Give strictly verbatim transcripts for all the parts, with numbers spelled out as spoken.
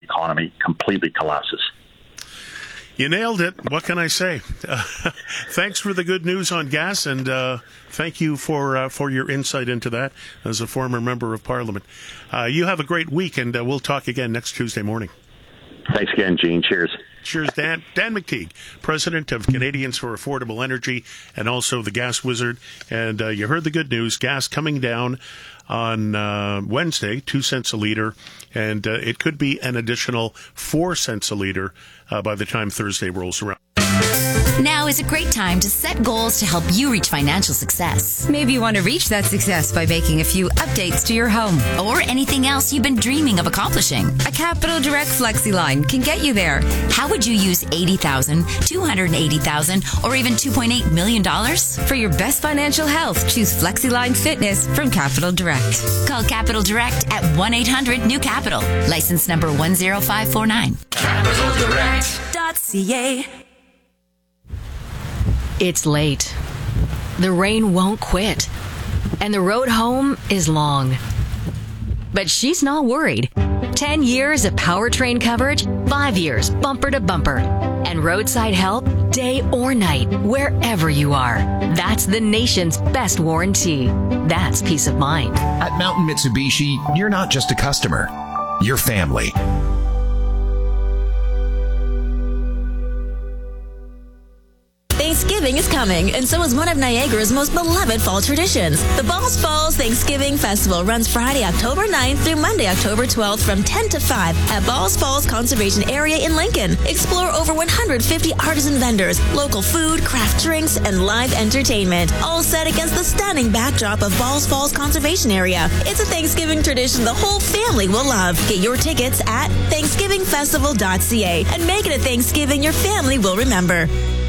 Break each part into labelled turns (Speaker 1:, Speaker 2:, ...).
Speaker 1: economy completely collapses.
Speaker 2: You nailed it. What can I say? Uh, thanks for the good news on gas, and uh, thank you for uh, for your insight into that as a former member of Parliament. Uh, you have a great week, and uh, we'll talk again next Tuesday morning.
Speaker 1: Thanks again, Gene. Cheers.
Speaker 2: Cheers, Dan. Dan McTeague, President of Canadians for Affordable Energy and also the Gas Wizard. And uh, you heard the good news. Gas coming down on uh, Wednesday, two cents a litre, and uh, it could be an additional four cents a litre uh, by the time Thursday rolls around.
Speaker 3: Now is a great time to set goals to help you reach financial success.
Speaker 4: Maybe you want to reach that success by making a few updates to your home.
Speaker 3: Or anything else you've been dreaming of accomplishing.
Speaker 4: A Capital Direct FlexiLine can get you there.
Speaker 3: How would you use eighty thousand dollars, two hundred eighty thousand dollars, or even two point eight million dollars?
Speaker 4: For your best financial health, choose FlexiLine Fitness from Capital Direct.
Speaker 3: Call Capital Direct at one eight hundred new capital. License number one zero five four nine. capital direct dot c a.
Speaker 4: It's late. The rain won't quit. And the road home is long. But she's not worried. Ten years of powertrain coverage, five years bumper to bumper. And roadside help day or night, wherever you are. That's the nation's best warranty. That's peace of mind.
Speaker 5: At Mountain Mitsubishi, you're not just a customer. You're family.
Speaker 6: Thanksgiving is coming, and so is one of Niagara's most beloved fall traditions. The Balls Falls Thanksgiving Festival runs Friday, October ninth through Monday, October twelfth from ten to five at Balls Falls Conservation Area in Lincoln. Explore over one hundred fifty artisan vendors, local food, craft drinks, and live entertainment, all set against the stunning backdrop of Balls Falls Conservation Area. It's a Thanksgiving tradition the whole family will love. Get your tickets at thanksgiving festival dot c a and make it a Thanksgiving your family will remember.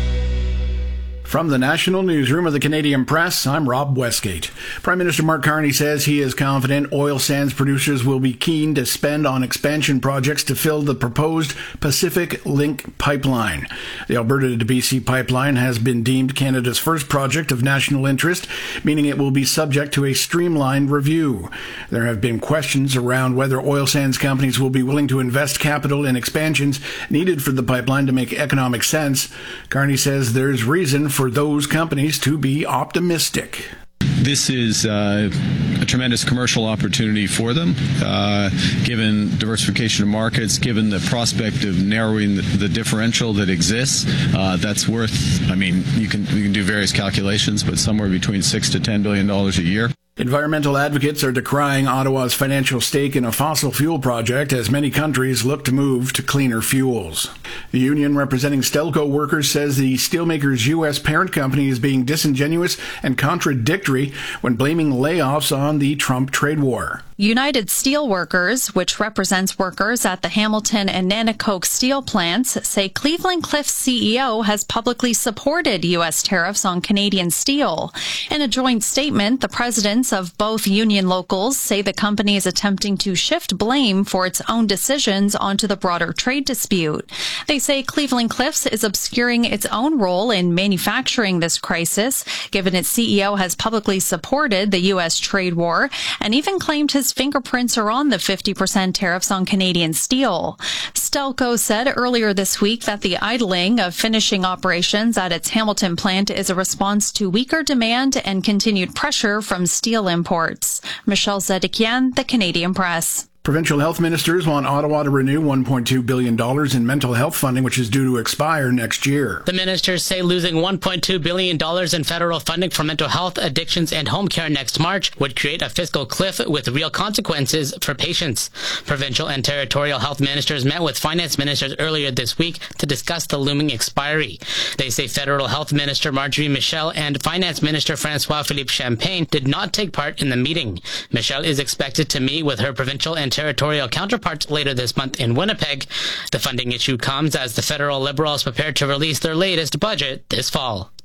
Speaker 7: From the National Newsroom of the Canadian Press, I'm Rob Westgate. Prime Minister Mark Carney says he is confident oil sands producers will be keen to spend on expansion projects to fill the proposed Pacific Link pipeline. The Alberta to B C pipeline has been deemed Canada's first project of national interest, meaning it will be subject to a streamlined review. There have been questions around whether oil sands companies will be willing to invest capital in expansions needed for the pipeline to make economic sense. Carney says there's reason for for those companies to be optimistic.
Speaker 8: This is uh, a tremendous commercial opportunity for them, uh, given diversification of markets, given the prospect of narrowing the, the differential that exists. Uh, that's worth, I mean, you can you can do various calculations, but somewhere between six to ten billion dollars a year.
Speaker 7: Environmental advocates are decrying Ottawa's financial stake in a fossil fuel project as many countries look to move to cleaner fuels. The union representing Stelco workers says the steelmaker's U S parent company is being disingenuous and contradictory when blaming layoffs on the Trump trade war.
Speaker 9: United Steelworkers, which represents workers at the Hamilton and Nanticoke steel plants, say Cleveland-Cliffs C E O has publicly supported U S tariffs on Canadian steel. In a joint statement, the presidents of both union locals say the company is attempting to shift blame for its own decisions onto the broader trade dispute. They say Cleveland-Cliffs is obscuring its own role in manufacturing this crisis, given its C E O has publicly supported the U S trade war and even claimed his fingerprints are on the fifty percent tariffs on Canadian steel. Stelco said earlier this week that the idling of finishing operations at its Hamilton plant is a response to weaker demand and continued pressure from steel imports. Michelle Zedekian, The Canadian Press.
Speaker 7: Provincial health ministers want Ottawa to renew one point two billion dollars in mental health funding, which is due to expire next year.
Speaker 10: The ministers say losing one point two billion dollars in federal funding for mental health, addictions, and home care next March would create a fiscal cliff with real consequences for patients. Provincial and territorial health ministers met with finance ministers earlier this week to discuss the looming expiry. They say federal health minister Marjorie Michel and finance minister François-Philippe Champagne did not take part in the meeting. Michel is expected to meet with her provincial and territorial counterparts later this month in Winnipeg. The funding issue comes as the federal Liberals prepare to release their latest budget this fall.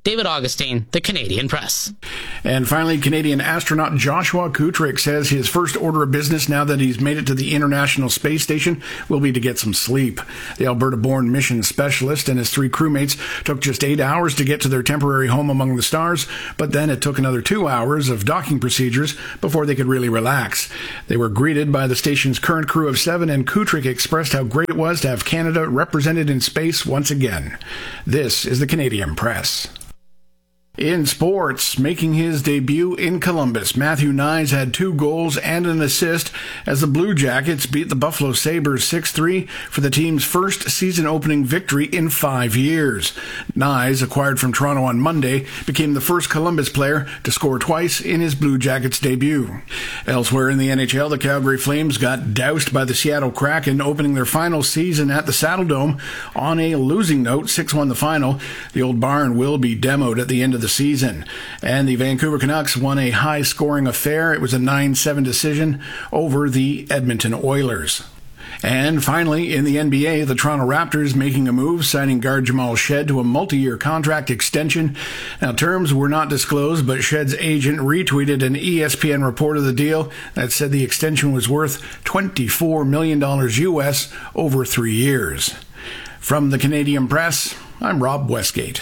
Speaker 10: David Augustine, The Canadian Press.
Speaker 7: And finally, Canadian astronaut Joshua Kutrick says his first order of business now that he's made it to the International Space Station will be to get some sleep. The Alberta-born mission specialist and his three crewmates took just eight hours to get to their temporary home among the stars, but then it took another two hours of docking procedures before they could really relax. They were greeted by the station's current crew of seven, and Kutrick expressed how great it was to have Canada represented in space once again. This is the Canadian Press. In sports, making his debut in Columbus, Matthew Knies had two goals and an assist as the Blue Jackets beat the Buffalo Sabres six three for the team's first season-opening victory in five years. Knies, acquired from Toronto on Monday, became the first Columbus player to score twice in his Blue Jackets debut. Elsewhere in the N H L, the Calgary Flames got doused by the Seattle Kraken, opening their final season at the Saddledome on a losing note, six one the final. The old barn will be demoed at the end of the season. And the Vancouver Canucks won a high-scoring affair. It was a nine seven decision over the Edmonton Oilers. And finally, in the N B A, the Toronto Raptors making a move, signing guard Jamal Shed to a multi-year contract extension. Now, terms were not disclosed, but Shed's agent retweeted an E S P N report of the deal that said the extension was worth twenty-four million dollars U S over three years. From the Canadian Press, I'm Rob Westgate.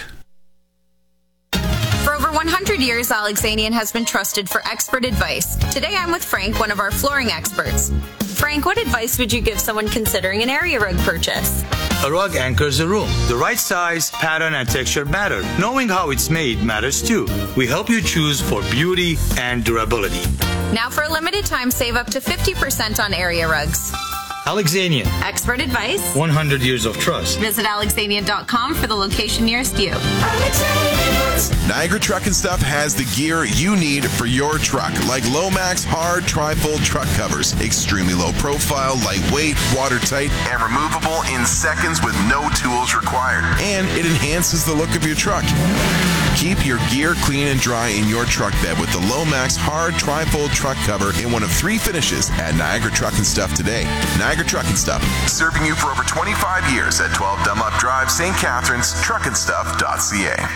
Speaker 11: For over one hundred years, Alexanian has been trusted for expert advice. Today I'm with Frank, one of our flooring experts. Frank, what advice would you give someone considering an area rug purchase?
Speaker 12: A rug anchors a room. The right size, pattern, and texture matter. Knowing how it's made matters too. We help you choose for beauty and durability.
Speaker 11: Now for a limited time, save up to fifty percent on area rugs.
Speaker 12: Alexanian.
Speaker 11: Expert advice.
Speaker 12: one hundred years of trust.
Speaker 11: Visit alexanian dot com for the location nearest you.
Speaker 13: Niagara Truck and Stuff has the gear you need for your truck, like Lomax hard tri-fold truck covers. Extremely low profile, lightweight, watertight, and removable in seconds with no tools required. And it enhances the look of your truck. Keep your gear clean and dry in your truck bed with the Lomax hard tri-fold truck cover in one of three finishes at Niagara Truck and Stuff today. Niagara Truck and Stuff, serving you for over twenty-five years at twelve Dunlop Drive, Saint Catharines, truck and stuff dot c a.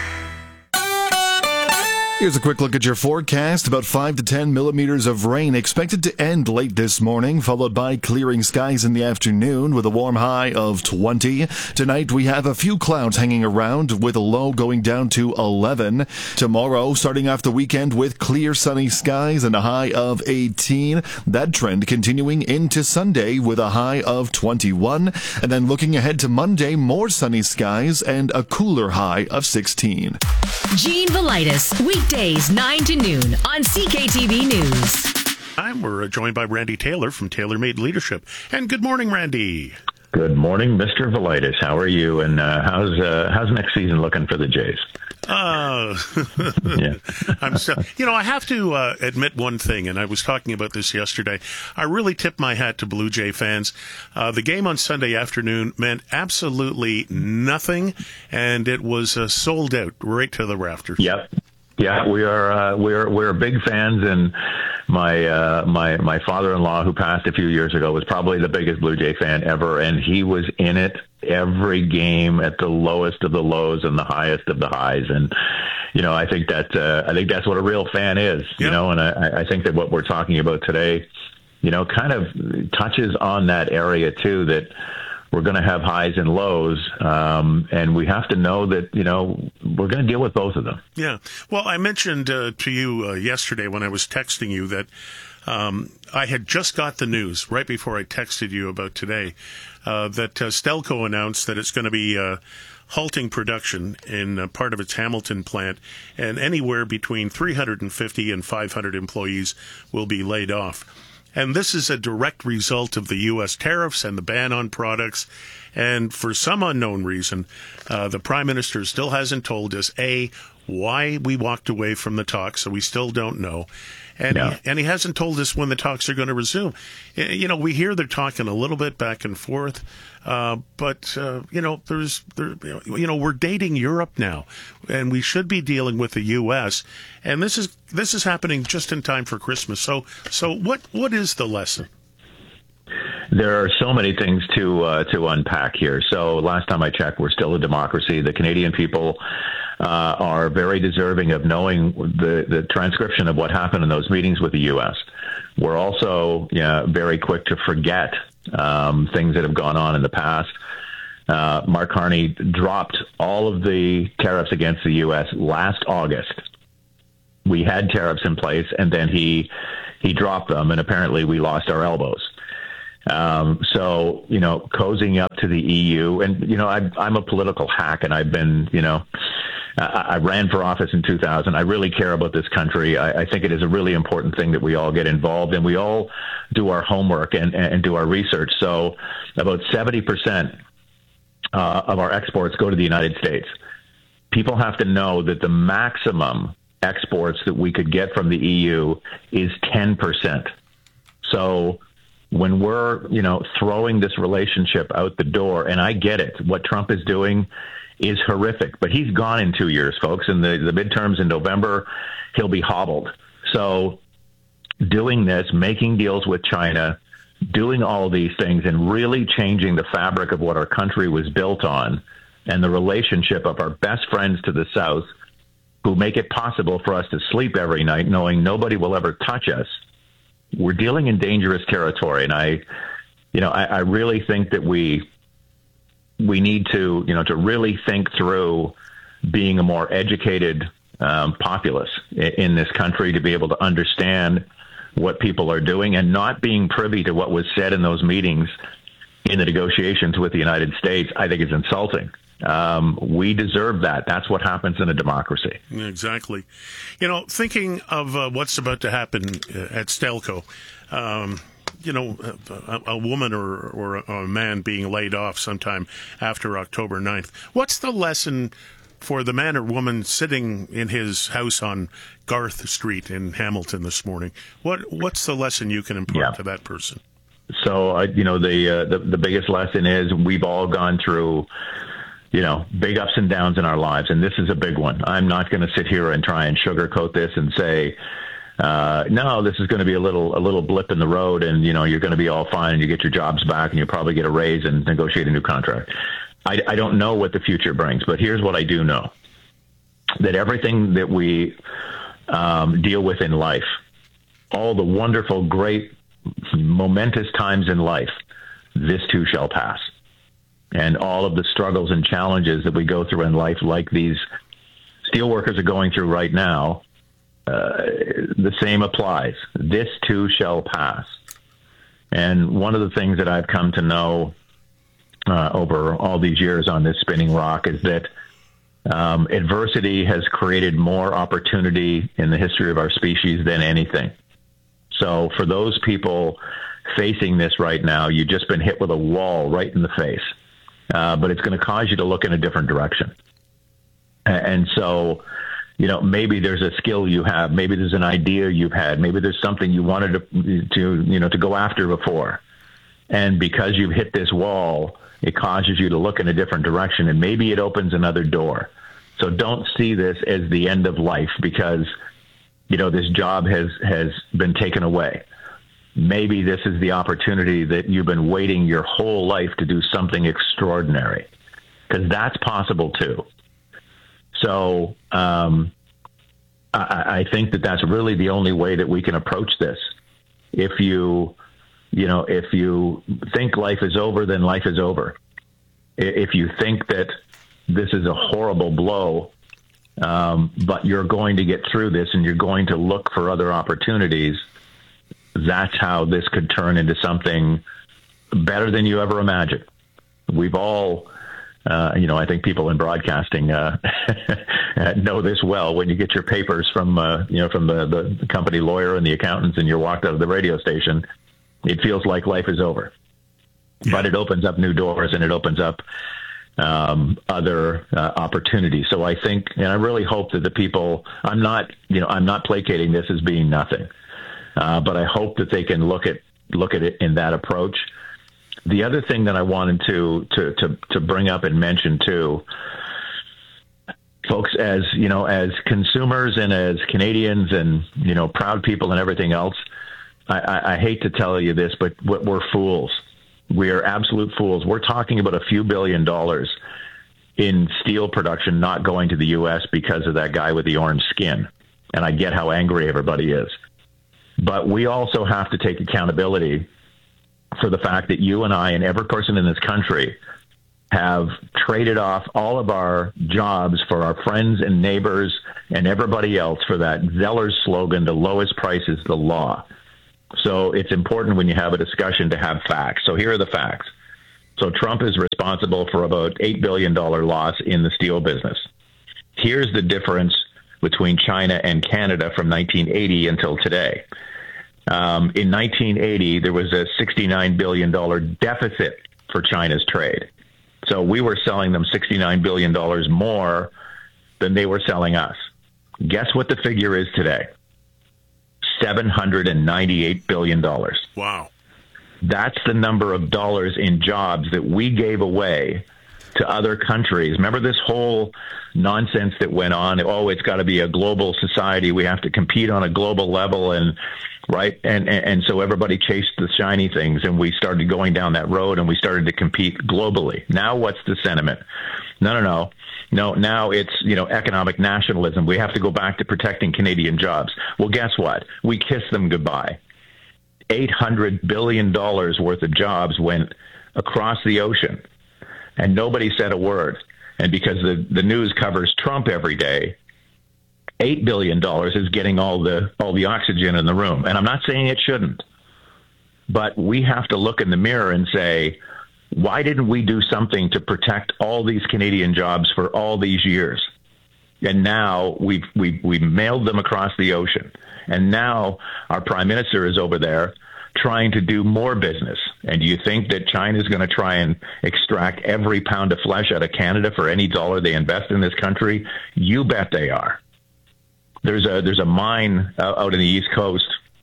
Speaker 14: Here's a quick look at your forecast. About five to ten millimeters of rain expected to end late this morning, followed by clearing skies in the afternoon with a warm high of twenty. Tonight we have a few clouds hanging around with a low going down to eleven. Tomorrow, starting off the weekend with clear sunny skies and a high of eighteen. That trend continuing into Sunday with a high of twenty-one. And then looking ahead to Monday, more sunny skies and a cooler high of sixteen.
Speaker 4: Gene Velitis, weekdays nine to noon on C K T V News.
Speaker 2: Time we're joined by Randy Taylor from TaylorMade Leadership. And good morning, Randy.
Speaker 1: Good morning, Mister Velitis. How are you? And uh, how's uh, how's next season looking for the Jays?
Speaker 2: Uh,
Speaker 1: yeah.
Speaker 2: I'm so, you know, I have to uh, admit one thing, and I was talking about this yesterday. I really tip my hat to Blue Jay fans. Uh, the game on Sunday afternoon meant absolutely nothing, and it was uh, sold out right to the rafters.
Speaker 1: Yep. Yeah, we are uh, we're we're big fans, and my uh, my my father-in-law, who passed a few years ago, was probably the biggest Blue Jay fan ever, and he was in it every game at the lowest of the lows and the highest of the highs. And you know, I think that uh, I think that's what a real fan is. You
Speaker 2: yep.
Speaker 1: know, and I, I think that what we're talking about today, you know, kind of touches on that area too. That we're going to have highs and lows, um, and we have to know that, you know, we're going to deal with both of them.
Speaker 2: Yeah. Well, I mentioned uh, to you uh, yesterday when I was texting you that um, I had just got the news right before I texted you about today uh, that uh, Stelco announced that it's going to be uh, halting production in uh, part of its Hamilton plant, and anywhere between three hundred fifty and five hundred employees will be laid off. And this is a direct result of the U S tariffs and the ban on products. And for some unknown reason, uh, the Prime Minister still hasn't told us, A, why we walked away from the talks, so we still don't know. And,
Speaker 1: no.
Speaker 2: he, and he hasn't told us when the talks are going to resume. You know, we hear they're talking a little bit back and forth, uh, but, uh, you know, there's, there, you know, we're dating Europe now, and we should be dealing with the U S, and this is this is happening just in time for Christmas. So, so what what is the lesson?
Speaker 1: There are so many things to uh, to unpack here. So last time I checked, we're still a democracy. The Canadian people uh, are very deserving of knowing the, the transcription of what happened in those meetings with the U S. We're also you know, very quick to forget um, things that have gone on in the past. Uh, Mark Carney dropped all of the tariffs against the U S last August. We had tariffs in place, and then he he dropped them, and apparently we lost our elbows. Um, so, you know, cozying up to the E U, and, you know, I, I'm a political hack, and I've been, you know, I, I ran for office in two thousand. I really care about this country. I, I think it is a really important thing that we all get involved and we all do our homework and, and do our research. So about seventy percent uh, of our exports go to the United States. People have to know that the maximum exports that we could get from the E U is ten percent. So when we're, you know, throwing this relationship out the door, and I get it, what Trump is doing is horrific, but he's gone in two years, folks. In the, the midterms in November, he'll be hobbled. So doing this, making deals with China, doing all these things, and really changing the fabric of what our country was built on, and the relationship of our best friends to the South, who make it possible for us to sleep every night knowing nobody will ever touch us. We're dealing in dangerous territory, and I, you know, I, I really think that we we need to, you know, to really think through being a more educated um, populace in, in this country, to be able to understand what people are doing, and not being privy to what was said in those meetings in the negotiations with the United States. I think is insulting. Um, we deserve that. That's what happens in a democracy.
Speaker 2: Exactly. You know, thinking of uh, what's about to happen at Stelco, um, you know, a, a woman or, or a man being laid off sometime after October ninth. What's the lesson for the man or woman sitting in his house on Garth Street in Hamilton this morning? What What's the lesson you can impart yeah. to that person?
Speaker 1: So, uh, you know, the, uh, the the biggest lesson is we've all gone through, you know, big ups and downs in our lives, and this is a big one. I'm not going to sit here and try and sugarcoat this and say, uh, no, this is going to be a little a little blip in the road, and, you know, you're going to be all fine, and you get your jobs back, and you probably get a raise and negotiate a new contract. I, I don't know what the future brings, but here's what I do know, that everything that we um, deal with in life, all the wonderful, great, momentous times in life, this too shall pass. And all of the struggles and challenges that we go through in life, like these steelworkers are going through right now, uh, the same applies. This too shall pass. And one of the things that I've come to know uh, over all these years on this spinning rock is that um, adversity has created more opportunity in the history of our species than anything. So for those people facing this right now, you've just been hit with a wall right in the face. Uh, but it's going to cause you to look in a different direction. And so, you know, maybe there's a skill you have, maybe there's an idea you've had, maybe there's something you wanted to, to you know, to go after before. And because you've hit this wall, it causes you to look in a different direction, and maybe it opens another door. So don't see this as the end of life because, you know, this job has, has been taken away. Maybe this is the opportunity that you've been waiting your whole life to do something extraordinary, because that's possible too. So um, I, I think that that's really the only way that we can approach this. If you, you know, if you think life is over, then life is over. If you think that this is a horrible blow, um, but you're going to get through this and you're going to look for other opportunities, that's how this could turn into something better than you ever imagined. We've all, uh, you know, I think people in broadcasting uh, know this well. When you get your papers from, uh, you know, from the, the company lawyer and the accountants, and you're walked out of the radio station, it feels like life is over. Yeah. But it opens up new doors, and it opens up um, other uh, opportunities. So I think, and I really hope that the people, I'm not, you know, I'm not placating this as being nothing. Uh, but I hope that they can look at look at it in that approach. The other thing that I wanted to to to, to bring up and mention too, folks, as you know, as consumers and as Canadians and, you know, proud people and everything else, I, I, I hate to tell you this, but we're fools. We are absolute fools. We're talking about a few billion dollars in steel production not going to the U S because of that guy with the orange skin. And I get how angry everybody is. But we also have to take accountability for the fact that you and I and every person in this country have traded off all of our jobs for our friends and neighbors and everybody else for that Zeller's slogan, the lowest price is the law. So it's important when you have a discussion to have facts. So here are the facts. So Trump is responsible for about eight billion dollars loss in the steel business. Here's the difference between China and Canada from nineteen eighty until today. Um, in nineteen eighty, there was a sixty-nine billion dollars deficit for China's trade. So we were selling them sixty-nine billion dollars more than they were selling us. Guess what the figure is today? seven hundred ninety-eight billion dollars.
Speaker 2: Wow.
Speaker 1: That's the number of dollars in jobs that we gave away to other countries. Remember this whole nonsense that went on? Oh, it's got to be a global society. We have to compete on a global level. And right. And, and, and so everybody chased the shiny things, and we started going down that road, and we started to compete globally. Now what's the sentiment? No, no, no. No, now it's, you know, economic nationalism. We have to go back to protecting Canadian jobs. Well, guess what? We kissed them goodbye. eight hundred billion dollars worth of jobs went across the ocean, and nobody said a word. And because the, the news covers Trump every day, eight billion dollars is getting all the all the oxygen in the room. And I'm not saying it shouldn't, but we have to look in the mirror and say, why didn't we do something to protect all these Canadian jobs for all these years? And now we've, we've, we've mailed them across the ocean. And now our prime minister is over there trying to do more business. And do you think that China is going to try and extract every pound of flesh out of Canada for any dollar they invest in this country? You bet they are. There's a, there's a mine out in the East Coast,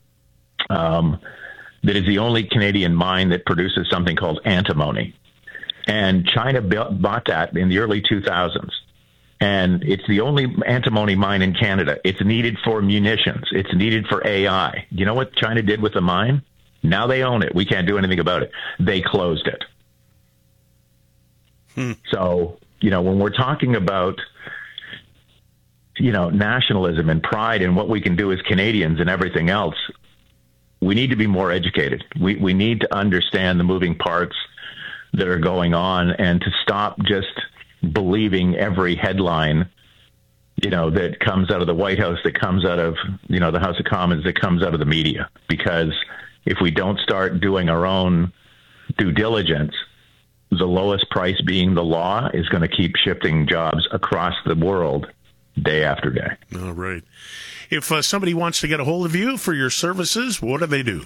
Speaker 1: um, that is the only Canadian mine that produces something called antimony. And China bought that in the early two thousands. And it's the only antimony mine in Canada. It's needed for munitions. It's needed for A I. You know what China did with the mine? Now they own it. We can't do anything about it. They closed it. Hmm. So, you know, when we're talking about, you know, nationalism and pride and what we can do as Canadians and everything else, we need to be more educated. We we need to understand the moving parts that are going on, and to stop just believing every headline, you know, that comes out of the White House, that comes out of, you know, the House of Commons, that comes out of the media. Because if we don't start doing our own due diligence, the lowest price being the law is going to keep shifting jobs across the world day after day.
Speaker 2: All right. If uh, somebody wants to get a hold of you for your services, what do they do?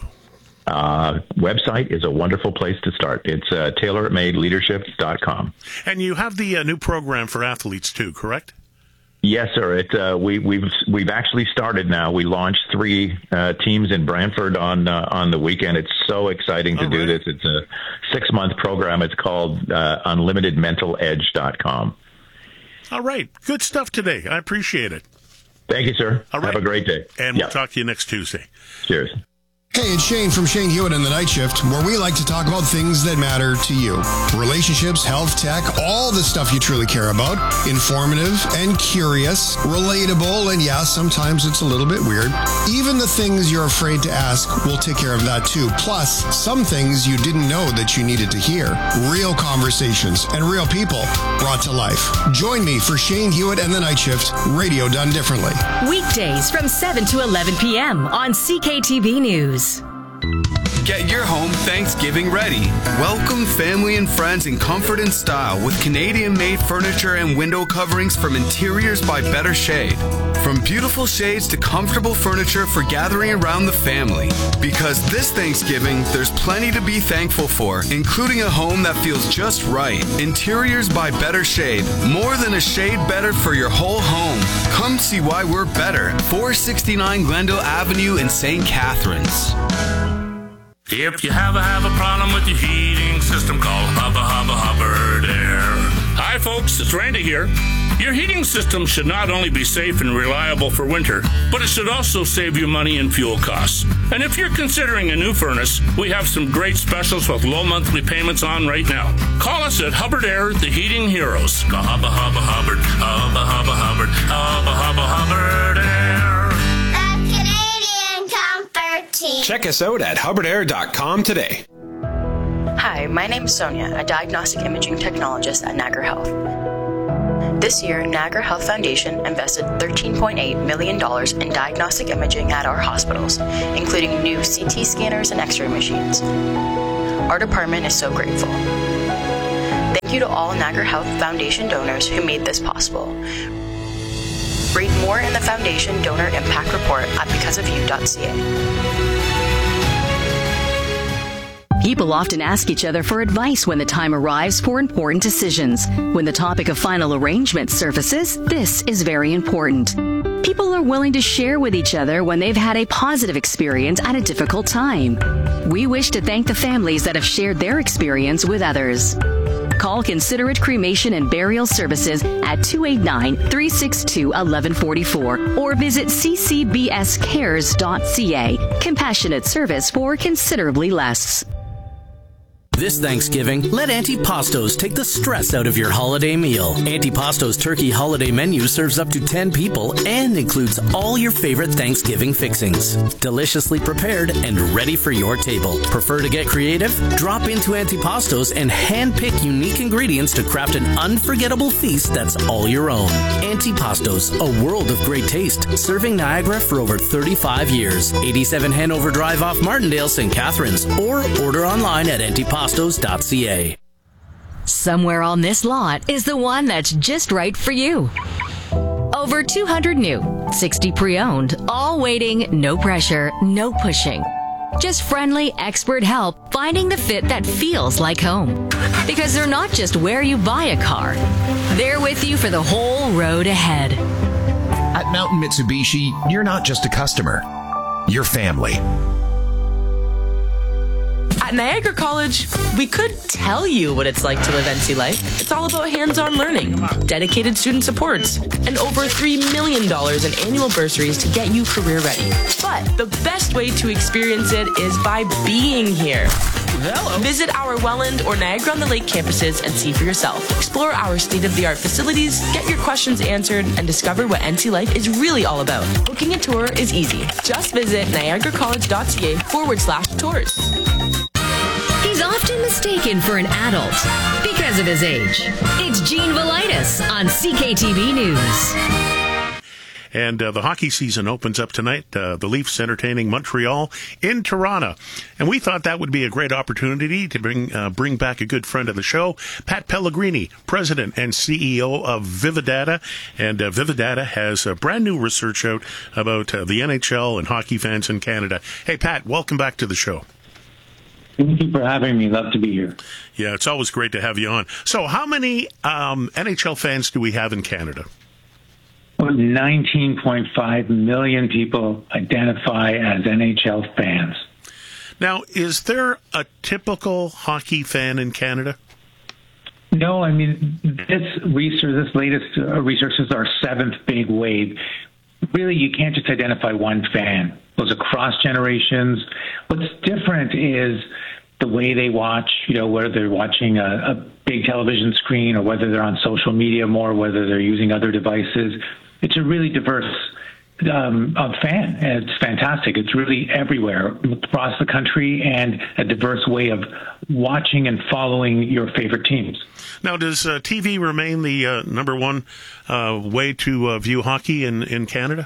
Speaker 1: Uh, website is a wonderful place to start. It's uh, tailor made leadership dot com.
Speaker 2: And you have the uh, new program for athletes too, correct?
Speaker 1: Yes, sir. It uh, we, we've we've actually started now. We launched three uh, teams in Brantford on uh, on the weekend. It's so exciting to All do right. this. It's a six month program. It's called uh, unlimited mental edge dot com.
Speaker 2: All right, good stuff today. I appreciate it.
Speaker 1: Thank you, sir.
Speaker 2: All right.
Speaker 1: Have a great day.
Speaker 2: And we'll yep. talk to you next Tuesday.
Speaker 1: Cheers.
Speaker 15: Hey, it's Shane from Shane Hewitt and the Night Shift, where we like to talk about things that matter to you. Relationships, health, tech, all the stuff you truly care about. Informative and curious, relatable, and yeah, sometimes it's a little bit weird. Even the things you're afraid to ask, we'll take care of that too. Plus, some things you didn't know that you needed to hear. Real conversations and real people brought to life. Join me for Shane Hewitt and the Night Shift, radio done differently.
Speaker 4: Weekdays from seven to eleven p.m. on C K T V News.
Speaker 16: Get your home Thanksgiving ready. Welcome family and friends in comfort and style with Canadian-made furniture and window coverings from Interiors by Better Shade. From beautiful shades to comfortable furniture for gathering around the family. Because this Thanksgiving, there's plenty to be thankful for, including a home that feels just right. Interiors by Better Shade. More than a shade better for your whole home. Come see why we're better. four sixty-nine Glendale Avenue in Saint Catharines.
Speaker 17: If you have a, have a problem with your heating system, call Hubba Hubba Hubbard Air. Hi, folks. It's Randy here. Your heating system should not only be safe and reliable for winter, but it should also save you money in fuel costs. And if you're considering a new furnace, we have some great specials with low monthly payments on right now. Call us at Hubbard Air, the heating heroes. Hubba, hubba, Hubbard, hubba, hubba, Hubbard, hubba, hubba, Hubbard Air.
Speaker 18: The Canadian Comfort Team.
Speaker 19: Check us out at hubbard air dot com today.
Speaker 20: Hi, my name is Sonia, a diagnostic imaging technologist at Niagara Health. This year, Niagara Health Foundation invested thirteen point eight million dollars in diagnostic imaging at our hospitals, including new C T scanners and X-ray machines. Our department is so grateful. Thank you to all Niagara Health Foundation donors who made this possible. Read more in the Foundation Donor Impact Report at because of you dot c a.
Speaker 21: People often ask each other for advice when the time arrives for important decisions. When the topic of final arrangement surfaces, this is very important. People are willing to share with each other when they've had a positive experience at a difficult time. We wish to thank the families that have shared their experience with others. Call Considerate Cremation and Burial Services at two eight nine, three six two, one one four four or visit c c b s cares dot c a. Compassionate service for considerably less.
Speaker 22: This Thanksgiving, let Antipastos take the stress out of your holiday meal. Antipastos turkey holiday menu serves up to ten people and includes all your favorite Thanksgiving fixings. Deliciously prepared and ready for your table. Prefer to get creative? Drop into Antipastos and hand-pick unique ingredients to craft an unforgettable feast that's all your own. Antipastos, a world of great taste, serving Niagara for over thirty-five years. eighty-seven Hanover Drive off Martindale, Saint Catharines, or order online at antipastos dot c a.
Speaker 4: Somewhere on this lot is the one that's just right for you. Over two hundred new, sixty pre-owned, all waiting, no pressure, no pushing. Just friendly, expert help finding the fit that feels like home. Because they're not just where you buy a car. They're with you for the whole road ahead.
Speaker 5: At Mountain Mitsubishi, you're not just a customer. You're family.
Speaker 23: At Niagara College, we could tell you what it's like to live N C life. It's all about hands-on learning, dedicated student supports, and over three million dollars in annual bursaries to get you career ready. But the best way to experience it is by being here. Hello. Visit our Welland or Niagara-on-the-Lake campuses and see for yourself. Explore our state-of-the-art facilities, get your questions answered, and discover what N C life is really all about. Booking a tour is easy. Just visit niagara college dot c a forward slash tours.
Speaker 4: He's often mistaken for an adult because of his age. It's Gene Velitis on C K T V News.
Speaker 2: And uh, the hockey season opens up tonight. Uh, the Leafs entertaining Montreal in Toronto. And we thought that would be a great opportunity to bring uh, bring back a good friend of the show, Pat Pellegrini, President and C E O of Vividata. And uh, Vividata has a brand new research out about uh, the N H L and hockey fans in Canada. Hey, Pat, welcome back to the show.
Speaker 24: Thank you for having me. Love to be here.
Speaker 2: Yeah, it's always great to have you on. So how many um, N H L fans do we have in Canada?
Speaker 24: Well, nineteen point five million people identify as N H L fans.
Speaker 2: Now, is there a typical hockey fan in Canada?
Speaker 24: No, I mean, this research, this latest uh, research is our seventh big wave. Really, you can't just identify one fan. Those across generations. What's different is the way they watch, you know, whether they're watching a, a big television screen or whether they're on social media more, whether they're using other devices. It's a really diverse um, uh, fan, and it's fantastic. It's really everywhere across the country and a diverse way of watching and following your favorite teams.
Speaker 2: Now, does uh, T V remain the uh, number one uh, way to uh, view hockey in, in Canada?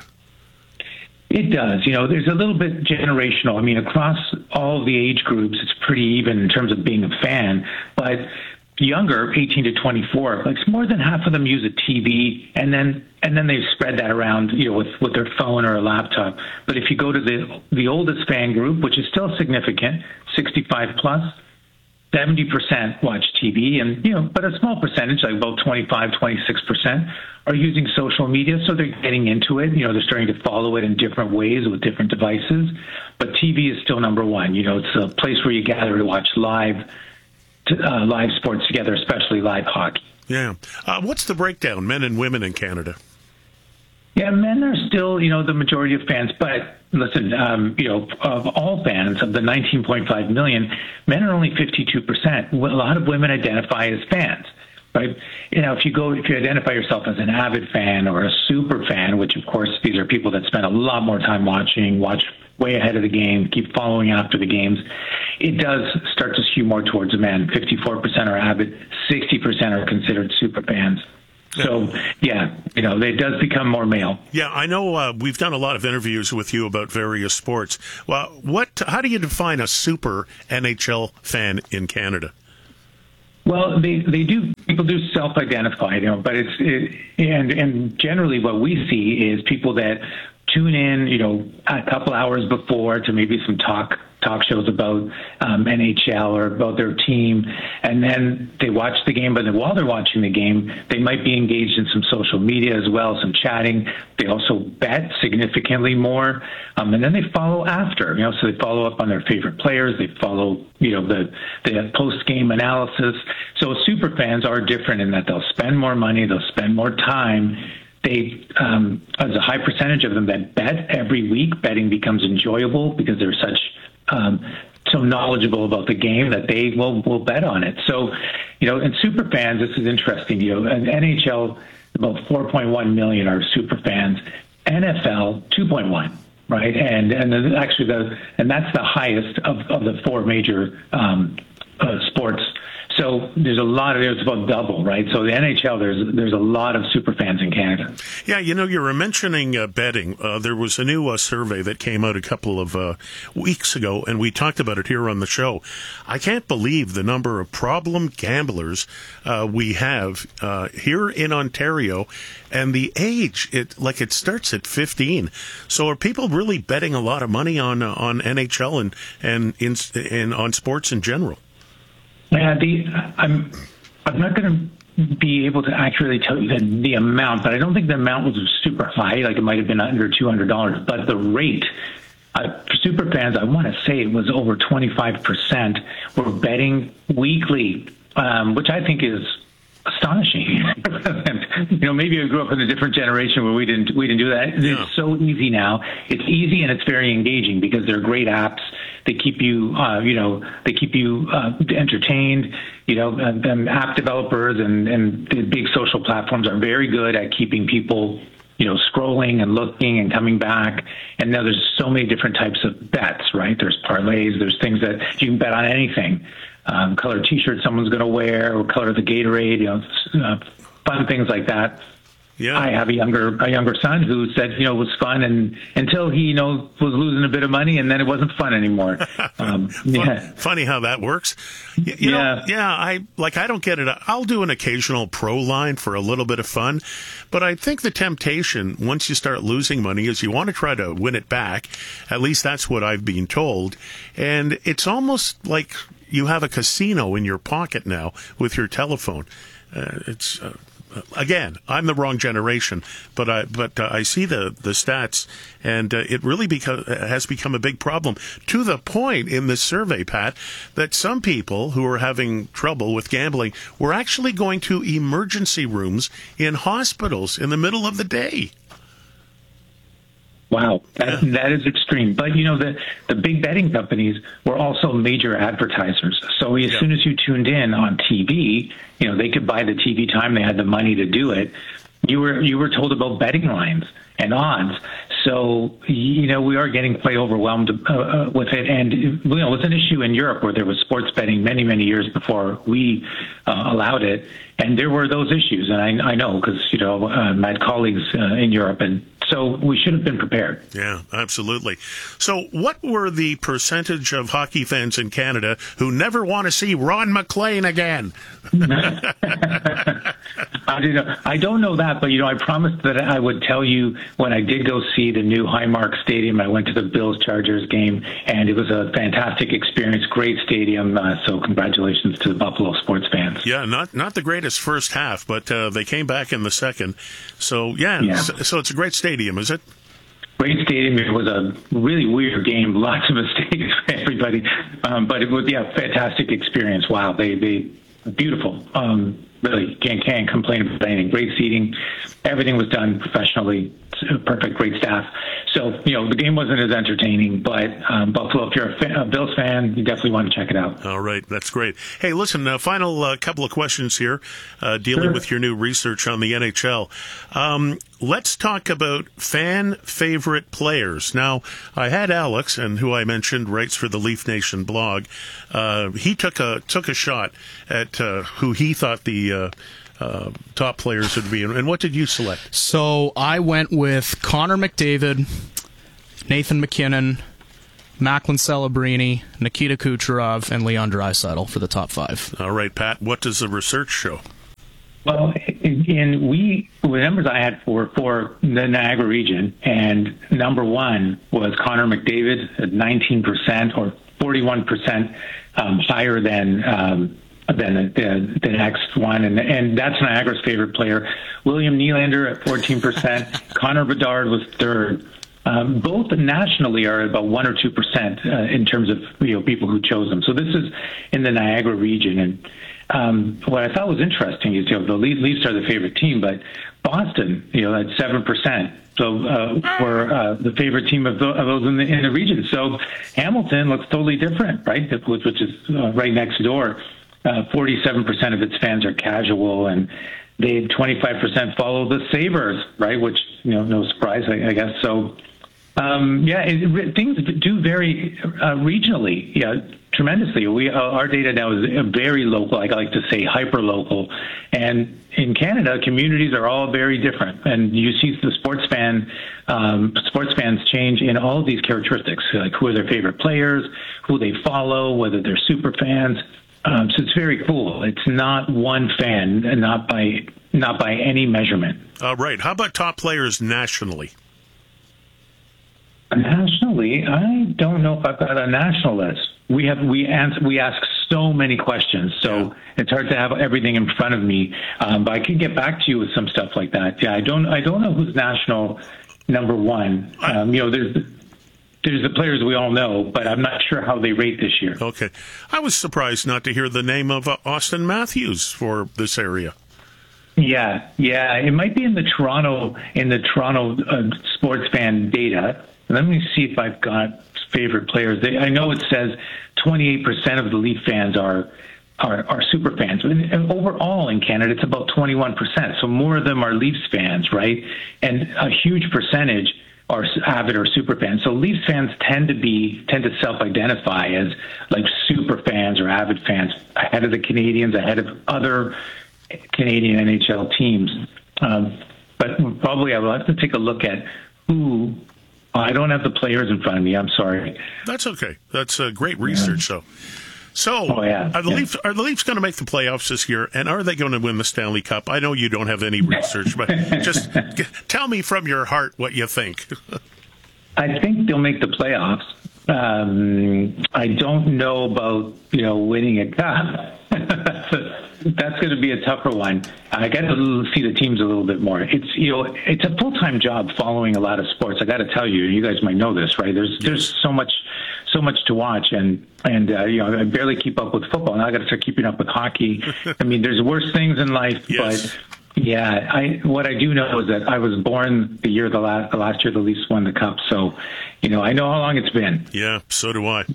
Speaker 24: It does. You know, there's a little bit generational. I mean, across all of the age groups, it's pretty even in terms of being a fan. But younger, eighteen to twenty-four, like more than half of them use a T V, and then and then they've spread that around, you know, with, with their phone or a laptop. But if you go to the the oldest fan group, which is still significant, sixty-five plus, seventy percent watch T V, and, you know, but a small percentage, like about twenty-five, twenty-six percent, are using social media, so they're getting into it. You know, they're starting to follow it in different ways with different devices. But T V is still number one. You know, it's a place where you gather to watch live uh, live sports together, especially live hockey.
Speaker 2: Yeah. Uh, what's the breakdown, men and women in Canada?
Speaker 24: Yeah, men are still, you know, the majority of fans. But listen, um, you know, of all fans, of the nineteen point five million, men are only fifty-two percent. A lot of women identify as fans, right? You know, if you go, if you identify yourself as an avid fan or a super fan, which of course these are people that spend a lot more time watching, watch way ahead of the game, keep following after the games, it does start to skew more towards the men. fifty-four percent are avid, sixty percent are considered super fans. So, yeah, you know, it does become more male.
Speaker 2: Yeah, I know uh, we've done a lot of interviews with you about various sports. Well, what? How do you define a super N H L fan in Canada?
Speaker 24: Well, they, they do, people do self-identify, you know, but it's, it, and, and generally what we see is people that tune in, you know, a couple hours before to maybe some talk talk shows about um, N H L or about their team, and then they watch the game. But then while they're watching the game, they might be engaged in some social media as well, some chatting. They also bet significantly more, um, and then they follow after. You know, so they follow up on their favorite players. They follow, you know, the the post game analysis. So super fans are different in that they'll spend more money, they'll spend more time. They, um, there's a high percentage of them that bet every week. Betting becomes enjoyable because they're such um, so knowledgeable about the game that they will will bet on it. So, you know, and super fans, this is interesting. You know, N H L, about four point one million are super fans. N F L, two point one, right? And and actually the and that's the highest of, of the four major um, uh, sports. So there's a lot of, there's about double, right? So the N H L, there's there's a lot of super fans in Canada.
Speaker 2: Yeah, you know, you were mentioning uh, betting. Uh, there was a new uh, survey that came out a couple of uh, weeks ago, and we talked about it here on the show. I can't believe the number of problem gamblers uh, we have uh, here in Ontario, and the age, it like it starts at fifteen. So are people really betting a lot of money on uh, on N H L and and in, in on sports in general?
Speaker 24: Yeah, the I'm I'm not going to be able to accurately tell you the, the amount, but I don't think the amount was super high. Like it might have been under two hundred dollars, but the rate uh, for super fans, I want to say it was over twenty-five percent were betting weekly, um, which I think is astonishing. You know, maybe I grew up in a different generation where we didn't we didn't do that. Yeah. It's so easy now. It's easy and it's very engaging because they're great apps. They keep you, uh, you know, they keep you uh, entertained. You know, and, and app developers and, and the big social platforms are very good at keeping people, you know, scrolling and looking and coming back. And now there's so many different types of bets, right? There's parlays. There's things that you can bet on anything. Um, color T-shirt someone's going to wear, or color the Gatorade, you know, uh, fun things like that.
Speaker 2: Yeah.
Speaker 24: I have a younger a younger son who said, you know, it was fun, and until he, you know, was losing a bit of money, and then it wasn't fun anymore. Um, yeah.
Speaker 2: Funny how that works. You, you
Speaker 24: yeah.
Speaker 2: know, yeah. I like. I don't get it. I'll do an occasional pro line for a little bit of fun, but I think the temptation once you start losing money is you want to try to win it back. At least that's what I've been told, and it's almost like you have a casino in your pocket now with your telephone. Uh, it's. Uh, Again, I'm the wrong generation, but I but uh, I see the, the stats, and uh, it really beca- has become a big problem to the point in this survey, Pat, that some people who are having trouble with gambling were actually going to emergency rooms in hospitals in the middle of the day.
Speaker 24: Wow, that, yeah. that is extreme. But, you know, the, the big betting companies were also major advertisers. So as yeah. soon as you tuned in on T V, you know, they could buy the T V time. They had the money to do it. You were you were told about betting lines and odds. So, you know, we are getting quite overwhelmed uh, with it. And, you know, it was an issue in Europe where there was sports betting many, many years before we uh, allowed it. And there were those issues. And I, I know because, you know, uh, my colleagues uh, in Europe, and so we should have been prepared.
Speaker 2: Yeah, absolutely. So what were the percentage of hockey fans in Canada who never want to see Ron MacLean again?
Speaker 24: I, don't know, I don't know that, but, you know, I promised that I would tell you when I did go see the new Highmark Stadium. I went to the Bills-Chargers game, and it was a fantastic experience, great stadium. Uh, so congratulations to the Buffalo sports fans.
Speaker 2: Yeah, not not the greatest first half, but uh, they came back in the second. So, yeah, yeah. So, so it's a great stadium, is it?
Speaker 24: great stadium. It was a really weird game, lots of mistakes for everybody, um, but it was yeah, fantastic experience. Wow, they they beautiful. Um, really can't can't complain about anything. Great seating, everything was done professionally. Perfect, great staff. So, you know, the game wasn't as entertaining, but um, Buffalo, if you're a, fan, a Bills fan, you definitely want to check it out.
Speaker 2: All right, that's great. Hey, listen, uh, final uh, couple of questions here, uh, dealing
Speaker 24: Sure.
Speaker 2: with your new research on the N H L. Um, let's talk about fan favorite players. Now, I had Alex, and who I mentioned writes for the Leaf Nation blog. Uh, he took a took a shot at uh, who he thought the uh, Uh, top players would be, and what did you select?
Speaker 3: So I went with Connor McDavid, Nathan McKinnon, Macklin Celebrini, Nikita Kucherov, and Leon Draisaitl for the top five.
Speaker 2: All right, Pat, what does the research show?
Speaker 24: Well, in, in we the numbers I had for for the Niagara region, and number one was Connor McDavid at nineteen percent or forty-one percent um, higher than. Um, Then the, the next one, and and that's Niagara's favorite player. William Nylander at fourteen percent. Connor Bedard was third. Um, both nationally are about one or two percent uh, in terms of you know people who chose them. So this is in the Niagara region, and um, what I thought was interesting is you know the Leafs are the favorite team, but Boston, you know, at seven percent. So uh, we're uh, the favorite team of, the, of those in the, in the region. So Hamilton looks totally different, right? Which, which is uh, right next door. Uh, forty-seven percent of its fans are casual, and they twenty-five percent follow the Sabres, right? Which, you know, no surprise, I, I guess. So, um, yeah, it, it, things do vary uh, regionally, yeah, tremendously. We uh, our data now is very local. I like to say hyper local, and in Canada, communities are all very different, and you see the sports fan um, sports fans change in all of these characteristics, like who are their favorite players, who they follow, whether they're super fans. Um, so it's very cool. It's not one fan, and not by not by any measurement.
Speaker 2: All right. How about top players nationally?
Speaker 24: Nationally, I don't know if I've got a national list. We have we answer, we ask so many questions, so yeah. It's hard to have everything in front of me. Um, but I can get back to you with some stuff like that. Yeah, I don't I don't know who's national number one. Um, you know, there's. There's the players we all know, but I'm not sure how they rate this year.
Speaker 2: Okay. I was surprised not to hear the name of uh, Austin Matthews for this area.
Speaker 24: Yeah, yeah. It might be in the Toronto in the Toronto uh, sports fan data. Let me see if I've got favorite players. They, I know it says twenty-eight percent of the Leaf fans are are, are super fans. And, and overall in Canada, it's about twenty-one percent. So more of them are Leafs fans, right? And a huge percentage are avid or super fans. So Leafs fans tend to be tend to self-identify as like super fans or avid fans ahead of the Canadians, ahead of other Canadian N H L teams. Um, but probably I will have to take a look at who. I don't have the players in front of me. I'm sorry.
Speaker 2: That's okay. That's uh, great research, though. So,
Speaker 24: oh, yeah.
Speaker 2: are the
Speaker 24: yeah.
Speaker 2: Leafs are the Leafs going to make the playoffs this year, and are they going to win the Stanley Cup? I know you don't have any research, but just g- tell me from your heart what you think.
Speaker 24: I think they'll make the playoffs. Um, I don't know about you know winning a cup. That's going to be a tougher one. I got to see the teams a little bit more. It's you know it's a full time job following a lot of sports. I got to tell you, you guys might know this, right? There's there's so much so much to watch, and and uh, you know I barely keep up with football. Now I got to start keeping up with hockey. I mean, there's worse things in life,
Speaker 2: yes.
Speaker 24: but. Yeah, I what I do know is that I was born the year the last, the last year the Leafs won the Cup, so you know I know how long it's been.
Speaker 2: Yeah, so do I.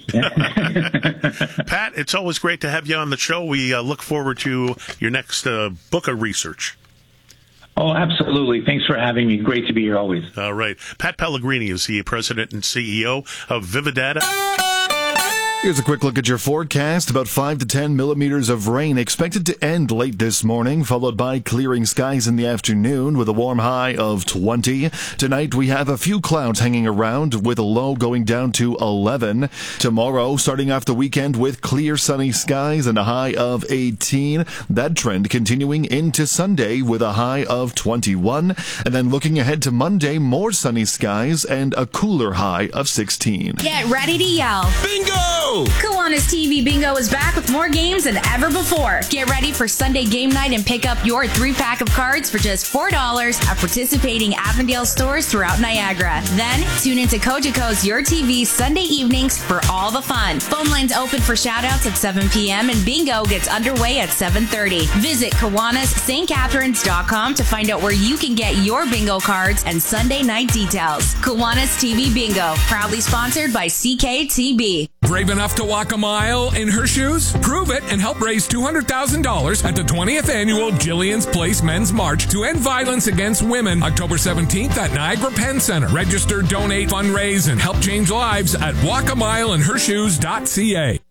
Speaker 2: Pat, it's always great to have you on the show. We uh, look forward to your next uh, book of research.
Speaker 24: Oh, absolutely. Thanks for having me. Great to be here always.
Speaker 2: All right. Pat Pellegrini is the president and C E O of Vividata.
Speaker 14: Here's a quick look at your forecast. About five to ten millimeters of rain expected to end late this morning, followed by clearing skies in the afternoon with a warm high of twenty. Tonight we have a few clouds hanging around with a low going down to eleven. Tomorrow, starting off the weekend with clear sunny skies and a high of eighteen. That trend continuing into Sunday with a high of twenty-one. And then looking ahead to Monday, more sunny skies and a cooler high of sixteen.
Speaker 6: Get ready to yell.
Speaker 19: Bingo!
Speaker 6: go!
Speaker 8: Kiwanis T V Bingo is back with more games than ever before. Get ready for Sunday game night and pick up your three-pack of cards for just four dollars at participating Avondale stores throughout Niagara. Then, tune into Cogeco's Your T V Sunday evenings for all the fun. Phone lines open for shoutouts at seven p.m. and bingo gets underway at seven thirty. Visit Kiwanis St Catharines dot com to find out where you can get your bingo cards and Sunday night details. Kiwanis T V Bingo, proudly sponsored by C K T B.
Speaker 6: Brave enough to walk a mile in her shoes? Prove it and help raise two hundred thousand dollars at the twentieth Annual Jillian's Place Men's March to End Violence Against Women, October seventeenth at Niagara Penn Center. Register, donate, fundraise, and help change lives at walk a mile in her shoes dot c a.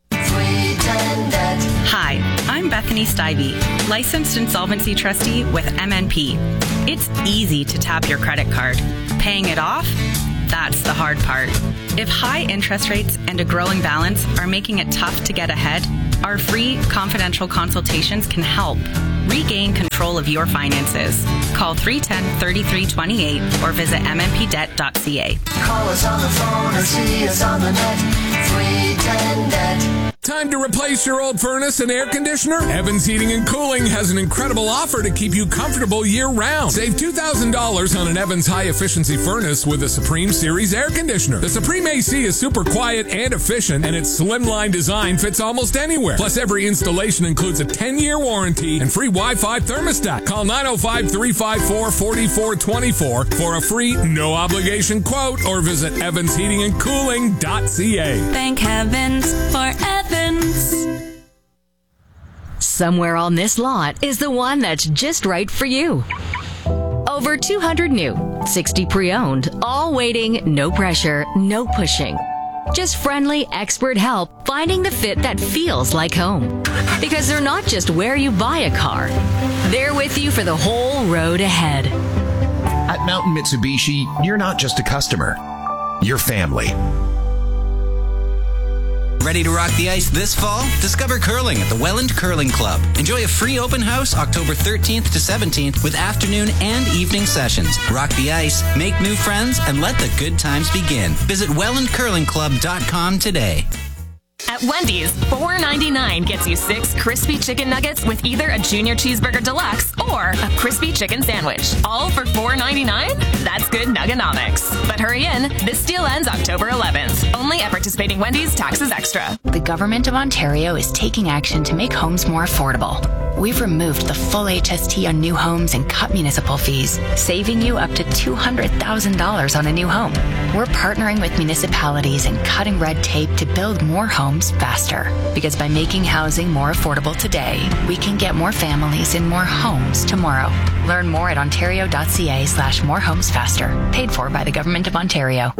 Speaker 9: Hi, I'm Bethany Stivey, licensed insolvency trustee with M N P. It's easy to tap your credit card. Paying it off? That's the hard part. If high interest rates and a growing balance are making it tough to get ahead, our free confidential consultations can help. Regain control of your finances. Call three one zero, three three two eight or visit m n p debt dot c a.
Speaker 10: Call us on the phone or see us on the net. three ten debt.
Speaker 6: Time to replace your old furnace and air conditioner? Evans Heating and Cooling has an incredible offer to keep you comfortable year-round. Save two thousand dollars on an Evans high-efficiency furnace with a Supreme Series air conditioner. The Supreme A C is super quiet and efficient, and its slimline design fits almost anywhere. Plus, every installation includes a ten-year warranty and free Wi-Fi thermostat. Call nine oh five, three five four, four four two four for a free, no-obligation quote or visit evans heating and cooling dot c a.
Speaker 8: Thank heavens for Evans.
Speaker 4: Somewhere on this lot is the one that's just right for you. Over two hundred new, sixty pre-owned, all waiting, no pressure, no pushing. Just friendly, expert help finding the fit that feels like home. Because they're not just where you buy a car, they're with you for the whole road ahead.
Speaker 5: At Mountain Mitsubishi, you're not just a customer, you're family.
Speaker 25: Ready to rock the ice this fall? Discover curling at the Welland Curling Club. Enjoy a free open house October thirteenth to seventeenth with afternoon and evening sessions. Rock the ice, make new friends, and let the good times begin. Visit welland curling club dot com today.
Speaker 26: At Wendy's, four ninety-nine gets you six crispy chicken nuggets with either a junior cheeseburger deluxe or a crispy chicken sandwich. All for four ninety-nine? That's good nuggenomics. But hurry in, this deal ends October eleventh. Only at participating Wendy's, taxes extra.
Speaker 27: The Government of Ontario is taking action to make homes more affordable. We've removed the full H S T on new homes and cut municipal fees, saving you up to two hundred thousand dollars on a new home. We're partnering with municipalities and cutting red tape to build more homes faster. Because by making housing more affordable today, we can get more families in more homes tomorrow. Learn more at ontario dot c a slash more homes faster. Paid for by the Government of Ontario.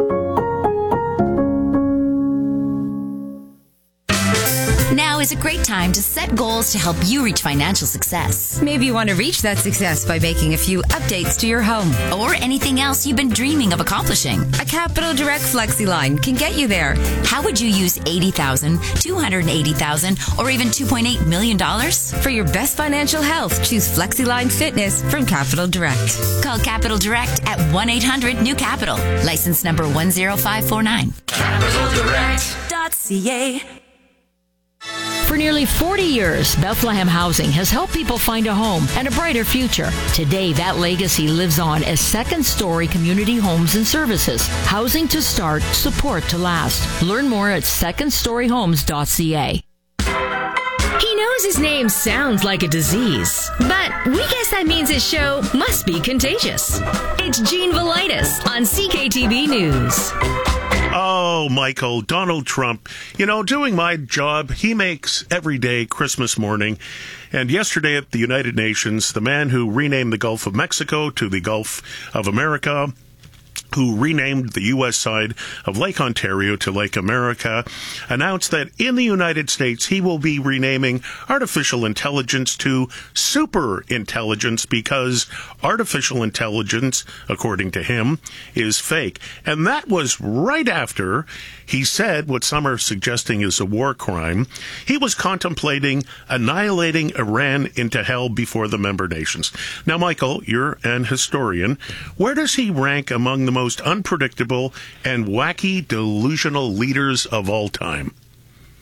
Speaker 28: Now is a great time to set goals to help you reach financial success. Maybe you want to reach that success by making a few updates to your home or anything else you've been dreaming of accomplishing. A Capital Direct FlexiLine can get you there. How would you use eighty thousand dollars, two hundred eighty thousand dollars, or even two point eight million dollars? For your best financial health, choose FlexiLine Fitness from Capital Direct. Call Capital Direct at one eight hundred new capital. License number one zero five four nine.
Speaker 10: capital direct
Speaker 28: dot c a.
Speaker 29: For nearly forty years, Bethlehem Housing has helped people find a home and a brighter future. Today, that legacy lives on as Second Story Community Homes and Services. Housing to start, support to last. Learn more at second story homes dot c a.
Speaker 30: He knows his name sounds like a disease, but we guess that means his show must be contagious. It's Gene Velitis on C K T B News.
Speaker 2: Oh, Michael, Donald Trump, you know, doing my job, he makes every day Christmas morning. And yesterday at the United Nations, the man who renamed the Gulf of Mexico to the Gulf of America, who renamed the U S side of Lake Ontario to Lake America, announced that in the United States he will be renaming artificial intelligence to super intelligence because artificial intelligence, according to him, is fake. And that was right after he said what some are suggesting is a war crime. He was contemplating annihilating Iran into hell before the member nations. Now, Michael, you're an historian. Where does he rank among the most unpredictable and wacky, delusional leaders of all time?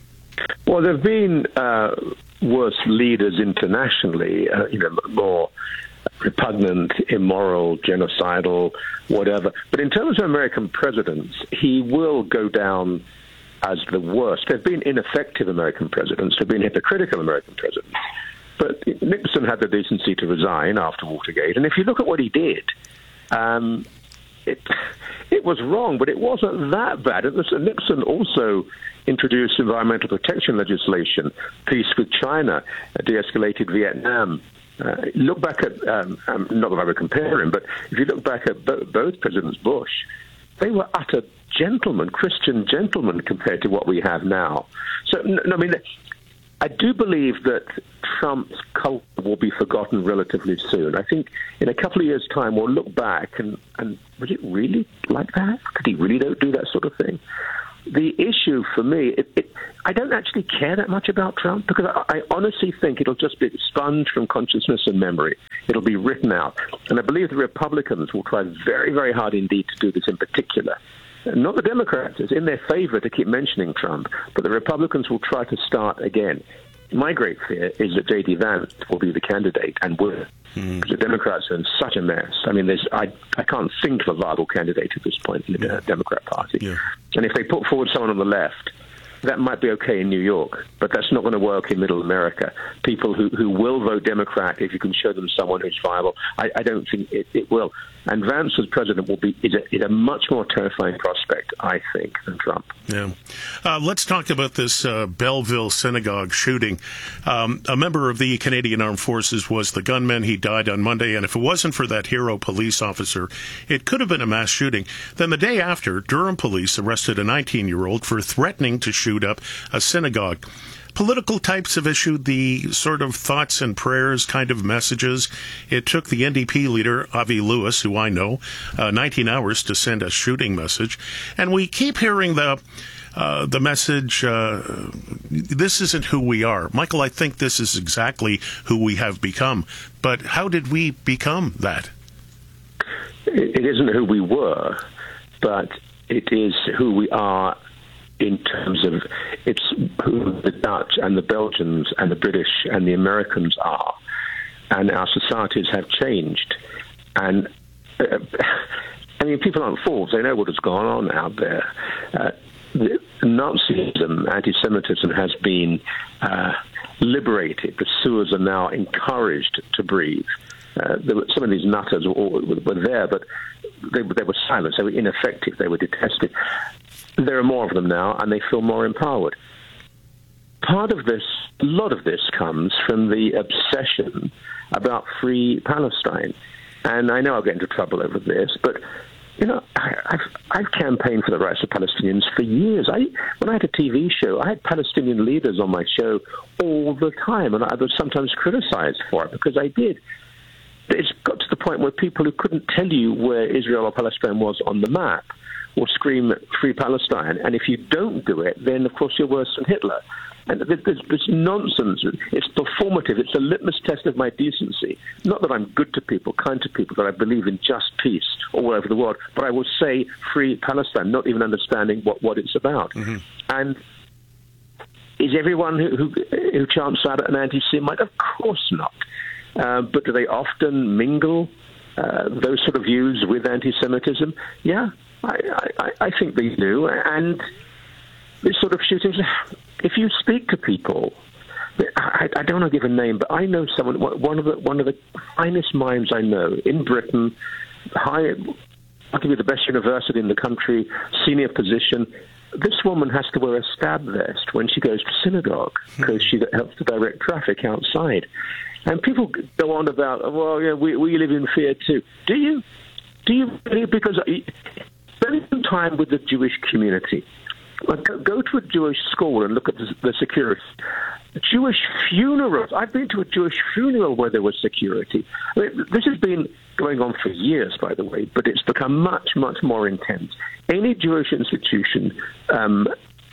Speaker 1: Well, there have been uh, worse leaders internationally, uh, you know, more repugnant, immoral, genocidal, whatever. But in terms of American presidents, he will go down as the worst. There have been ineffective American presidents. There have been hypocritical American presidents. But Nixon had the decency to resign after Watergate. And if you look at what he did, um, it, it was wrong, but it wasn't that bad. It was, Nixon also introduced environmental protection legislation, peace with China, de-escalated Vietnam. Uh, look back at, um, um, not that I would compare him, but if you look back at bo- both Presidents Bush, they were utter gentlemen, Christian gentlemen, compared to what we have now. So, no, I mean, I do believe that Trump's cult will be forgotten relatively soon. I think in a couple of years' time, we'll look back and, and was it really like that? Could he really don't do that sort of thing? The issue for me, it, it, I don't actually care that much about Trump because I, I honestly think it'll just be expunged from consciousness and memory. It'll be written out. And I believe the Republicans will try very, very hard indeed to do this in particular. Not the Democrats. It's in their favor to keep mentioning Trump, but the Republicans will try to start again. My great fear is that J D Vance will be the candidate and will. Mm. Because the Democrats are in such a mess. I mean, there's I, I can't think of a viable candidate at this point in the yeah. Democrat Party. Yeah. And if they put forward someone on the left, that might be okay in New York, but that's not going to work in Middle America. People who, who will vote Democrat, if you can show them someone who's viable, I, I don't think it, it will. And Vance as president will be is a, is a much more terrifying prospect, I think, than Trump.
Speaker 2: Yeah. Uh, let's talk about this uh, Belleville synagogue shooting. Um, a member of the Canadian Armed Forces was the gunman. He died on Monday, and if it wasn't for that hero police officer, it could have been a mass shooting. Then the day after, Durham police arrested a nineteen-year-old for threatening to shoot up a synagogue. Political types have issued the sort of thoughts and prayers kind of messages. It took the N D P leader, Avi Lewis, who I know, uh, nineteen hours to send a shooting message. And we keep hearing the uh, the message, uh, this isn't who we are. Michael, I think this is exactly who we have become. But how did we become that?
Speaker 1: It isn't who we were, but it is who we are in terms of it's who the Dutch and the Belgians and the British and the Americans are. And our societies have changed. And, uh, I mean, people aren't fools. They know what has gone on out there. Uh, the Nazism, anti-Semitism has been uh, liberated. The sewers are now encouraged to breathe. Uh, there were, some of these nutters were, were there, but they, they were silenced. They were ineffective. They were detested. There are more of them now, and they feel more empowered. Part of this, a lot of this comes from the obsession about free Palestine. And I know I'll get into trouble over this, but, you know, I, I've, I've campaigned for the rights of Palestinians for years. I, when I had a T V show, I had Palestinian leaders on my show all the time, and I was sometimes criticized for it because I did. It's got to the point where people who couldn't tell you where Israel or Palestine was on the map will scream Free Palestine. And if you don't do it, then, of course, you're worse than Hitler. And there's this nonsense. It's performative. It's a litmus test of my decency. Not that I'm good to people, kind to people, that I believe in just peace all over the world, but I will say Free Palestine, not even understanding what, what it's about. Mm-hmm. And is everyone who, who, who chants that an anti-Semite? Of course not. Uh, but do they often mingle uh, those sort of views with anti-Semitism? Yeah, I, I, I think they do. And this sort of shootings, if you speak to people, I, I don't want to give a name, but I know someone, one of the one of the finest minds I know in Britain, high, arguably the best university in the country, senior position. This woman has to wear a stab vest when she goes to synagogue because she helps to direct traffic outside. And people go on about, well, yeah, we, we live in fear too. Do you? Do you? Because spend some time with the Jewish community. Go, go to a Jewish school and look at the, the security. Jewish funerals. I've been to a Jewish funeral where there was security. I mean, this has been going on for years, by the way, but it's become much, much more intense. Any Jewish institution um,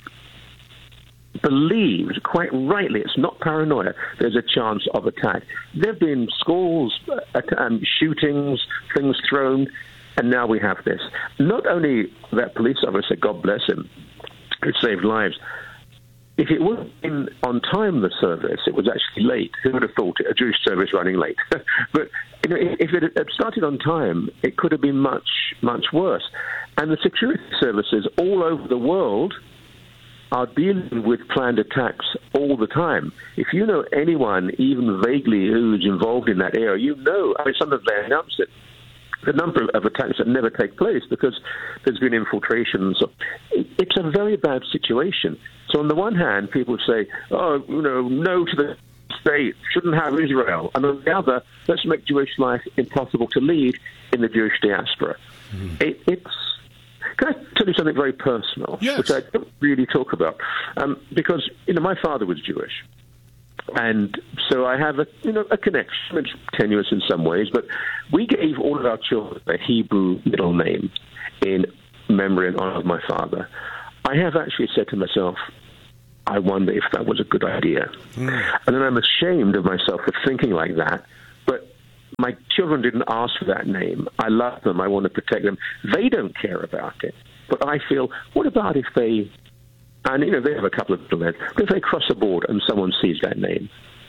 Speaker 1: believes, quite rightly, it's not paranoia, there's a chance of attack. There have been schools, uh, um, shootings, things thrown, and now we have this. Not only that police officer, God bless him, who saved lives, if it wasn't been on time, the service, it was actually late. Who would have thought it? A Jewish service running late? But you know, if it had started on time, it could have been much, much worse. And the security services all over the world are dealing with planned attacks all the time. If you know anyone, even vaguely, who's involved in that area, you know, I mean, sometimes they announce it, the number of attacks that never take place because there's been infiltrations. It's a very bad situation. So on the one hand, people say, oh, you know, no to the state, shouldn't have Israel. And on the other, let's make Jewish life impossible to lead in the Jewish diaspora. Mm. It, it's Can I tell you something very personal, yes. which I don't really talk about? Um, because, you know, my father was Jewish. And so I have a, you know, a connection. It's tenuous in some ways, but we gave all of our children a Hebrew middle name in memory and honor of my father. I have actually said to myself, I wonder if that was a good idea. Mm. And then I'm ashamed of myself for thinking like that. But my children didn't ask for that name. I love them. I want to protect them. They don't care about it. But I feel, what about if they... And, you know, they have a couple of little names. But if they cross a border and someone sees that name,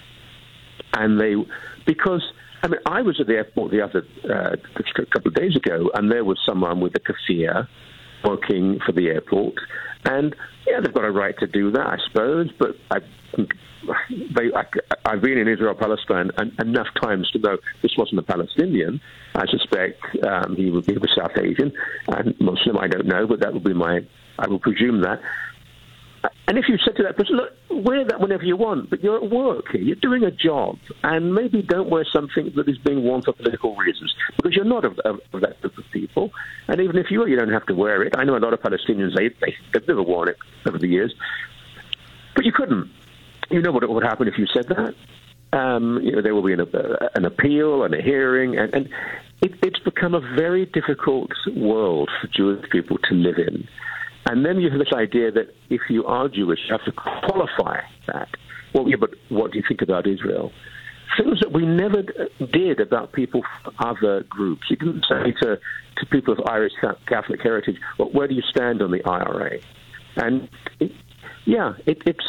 Speaker 1: and they, because, I mean, I was at the airport the other, uh, a couple of days ago, and there was someone with a kafir working for the airport, and, yeah, they've got a right to do that, I suppose, but I, they, I, I've been in Israel, Palestine, and, enough times to know this wasn't a Palestinian. I suspect um, he, was, he was South Asian, and Muslim, I don't know, but that would be my, I would presume that. And if you said to that person, look, wear that whenever you want, but you're at work here, you're doing a job, and maybe don't wear something that is being worn for political reasons, because you're not of, of, of that group of people. And even if you are, you don't have to wear it. I know a lot of Palestinians, they, they, they've never worn it over the years. But you couldn't. You know what would happen if you said that? Um, you know, there will be an, uh, an appeal and a hearing, and, and it, it's become a very difficult world for Jewish people to live in. And then you have this idea that if you are Jewish, you have to qualify that. Well, yeah, but what do you think about Israel? Things that we never did about people from other groups. You didn't say to, to people of Irish Catholic heritage, well, where do you stand on the I R A? And, it, yeah, it, it's...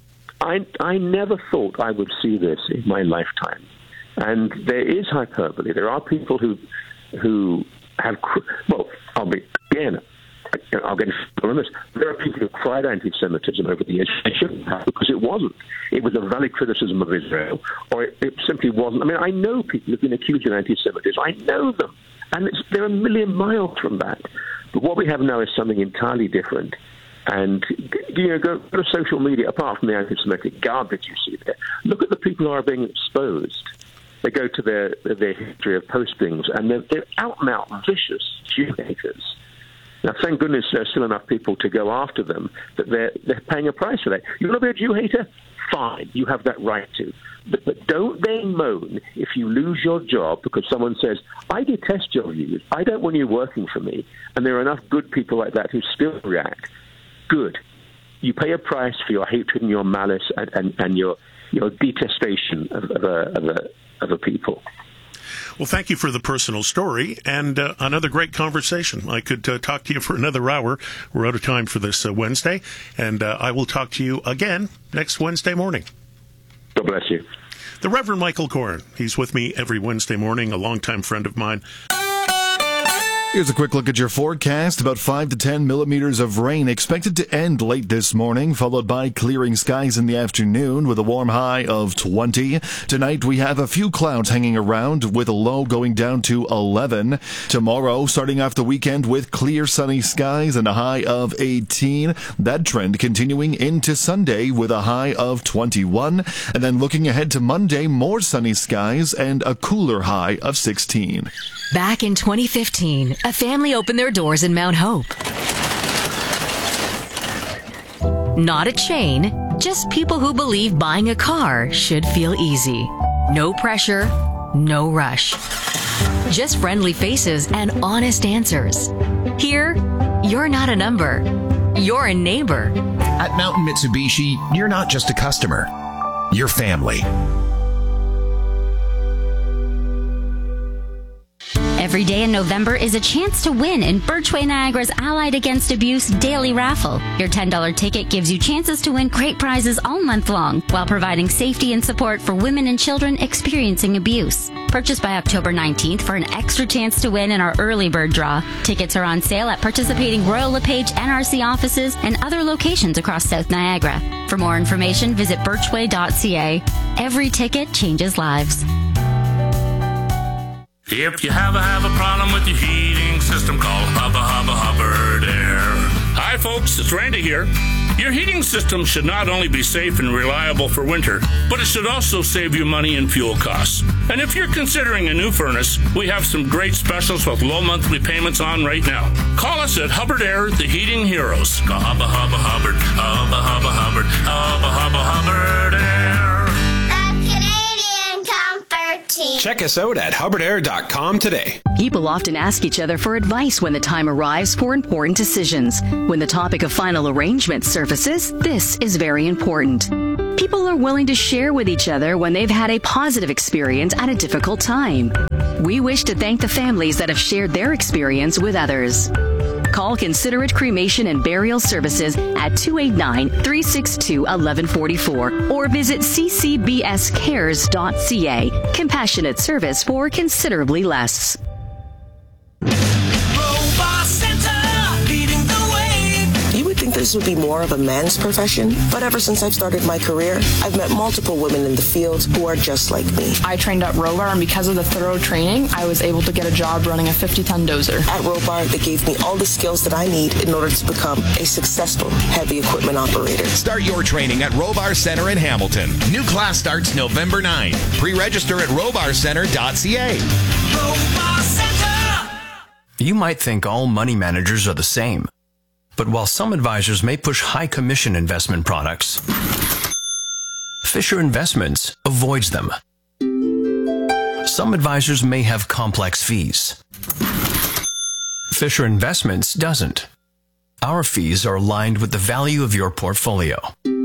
Speaker 1: I, I never thought I would see this in my lifetime. And there is hyperbole. There are people who who have... Well, I'll be... Again, I'll get on this. There are people who cried anti-Semitism over the years. They shouldn't have, because it wasn't. It was a valid criticism of Israel, or it, it simply wasn't. I mean, I know people who've been accused of anti-Semitism. I know them. And it's, they're a million miles from that. But what we have now is something entirely different. And, you know, go, go to social media, apart from the anti-Semitic garbage you see there. Look at the people who are being exposed. They go to their, their history of postings, and they're, they're out-and-out vicious Jew haters. Now, thank goodness there's still enough people to go after them that they're, they're paying a price for that. You want to be a Jew hater? Fine, you have that right to. But, but don't then moan if you lose your job because someone says, I detest your views, I don't want you working for me, and there are enough good people like that who still react. Good. You pay a price for your hatred and your malice and, and, and your, your detestation of, of, a, of, a, of a people.
Speaker 2: Well, thank you for the personal story and uh, another great conversation. I could uh, talk to you for another hour. We're out of time for this uh, Wednesday, and uh, I will talk to you again next Wednesday morning.
Speaker 1: God bless you.
Speaker 2: The Reverend Michael Koren. He's with me every Wednesday morning, a longtime friend of mine.
Speaker 14: Here's a quick look at your forecast. About five to ten millimeters of rain expected to end late this morning, followed by clearing skies in the afternoon with a warm high of twenty. Tonight we have a few clouds hanging around with a low going down to eleven. Tomorrow, starting off the weekend with clear sunny skies and a high of eighteen. That trend continuing into Sunday with a high of twenty-one. And then looking ahead to Monday, more sunny skies and a cooler high of sixteen.
Speaker 4: Back in twenty fifteen, a family opened their doors in Mount Hope. Not a chain, just people who believe buying a car should feel easy. No pressure, no rush. Just friendly faces and honest answers. Here, you're not a number, you're a neighbor.
Speaker 5: At Mountain Mitsubishi, you're not just a customer, you're family.
Speaker 28: Every day in November is a chance to win in Birchway Niagara's Allied Against Abuse Daily Raffle. Your ten dollars ticket gives you chances to win great prizes all month long while providing safety and support for women and children experiencing abuse. Purchase by October nineteenth for an extra chance to win in our early bird draw. Tickets are on sale at participating Royal LePage N R C offices and other locations across South Niagara. For more information, visit birchway dot c a. Every ticket changes lives.
Speaker 7: If you have a, have a problem with your heating system, call Hubba Hubba Hubbard Air. Hi folks, it's Randy here. Your heating system should not only be safe and reliable for winter, but it should also save you money and fuel costs. And if you're considering a new furnace, we have some great specials with low monthly payments on right now. Call us at Hubbard Air, the Heating Heroes. Call Hubba Hubba Hubbard, Hubba Hubba Hubbard, Hubba Hubba Hubbard Air.
Speaker 19: Check us out at hubbard air dot com today.
Speaker 11: People often ask each other for advice when the time arrives for important decisions. When the topic of final arrangement surfaces, this is very important. People are willing to share with each other when they've had a positive experience at a difficult time. We wish to thank the families that have shared their experience with others. Call Considerate Cremation and Burial Services at two eight nine, three six two, one one four four or visit c c b s cares dot c a. Compassionate service for considerably less.
Speaker 12: You would think this would be more of a man's profession, but ever since I've started my career, I've met multiple women in the field who are just like me.
Speaker 13: I trained at Robar, and because of the thorough training, I was able to get a job running a fifty-ton dozer.
Speaker 12: At Robar, they gave me all the skills that I need in order to become a successful heavy equipment operator.
Speaker 5: Start your training at Robar Center in Hamilton. New class starts November ninth. Pre-register at robar center dot c a.
Speaker 15: Robar Center!
Speaker 16: You might think all money managers are the same. But while some advisors may push high commission investment products, Fisher Investments avoids them. Some advisors may have complex fees. Fisher Investments doesn't. Our fees are aligned with the value of your portfolio.